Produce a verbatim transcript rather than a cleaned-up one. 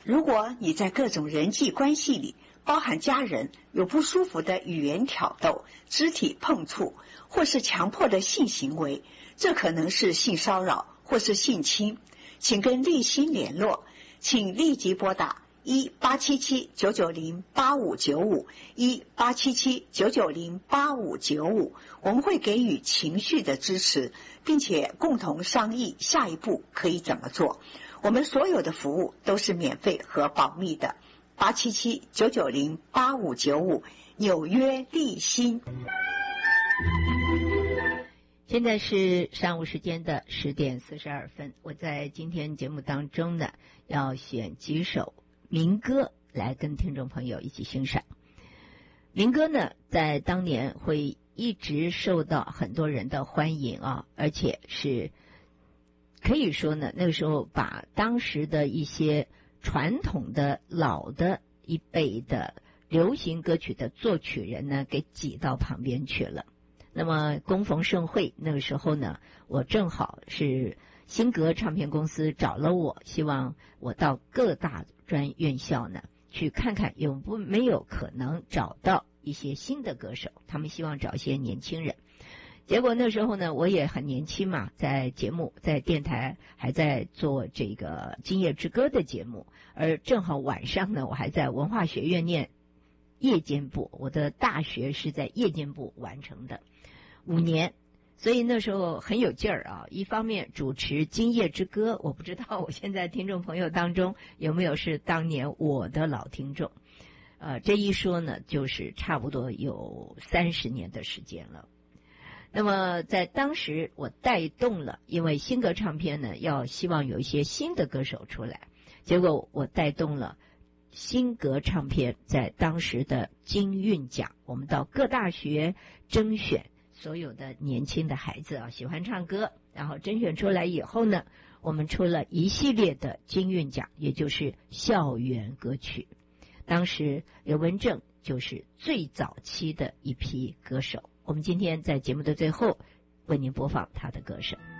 如果你在各种人际关系里，包含家人，有不舒服的语言挑逗、肢体碰触，或是强迫的性行为，这可能是性骚扰或是性侵，请跟立新联络，请立即拨打一八七七九九零八五九五一八七七九九零八五九五，我们会给予情绪的支持，并且共同商议下一步可以怎么做。我们所有的服务都是免费和保密的。八七七九九零八五九五，纽约立新。 现在是上午时间的十点四十二分，我在今天节目当中呢，要选几首民歌来跟听众朋友一起欣赏。民歌呢，在当年会一直受到很多人的欢迎啊，而且是可以说呢，那个时候把当时的一些传统的老的一辈的流行歌曲的作曲人呢，给挤到旁边去了。那么恭逢盛会，那个时候呢，我正好是新格唱片公司找了我，希望我到各大专院校呢去看看有不没有可能找到一些新的歌手，他们希望找一些年轻人。结果那时候呢，我也很年轻嘛，在节目在电台还在做这个今夜之歌的节目，而正好晚上呢，我还在文化学院念夜间部，我的大学是在夜间部完成的五年，所以那时候很有劲儿啊。一方面主持今夜之歌，我不知道我现在听众朋友当中有没有是当年我的老听众，呃，这一说呢，就是差不多有三十年的时间了。那么在当时我带动了，因为新格唱片呢要希望有一些新的歌手出来，结果我带动了新格唱片在当时的金韵奖，我们到各大学甄选所有的年轻的孩子啊，喜欢唱歌，然后甄选出来以后呢，我们出了一系列的金韵奖，也就是校园歌曲。当时刘文正就是最早期的一批歌手，我们今天在节目的最后为您播放他的歌声。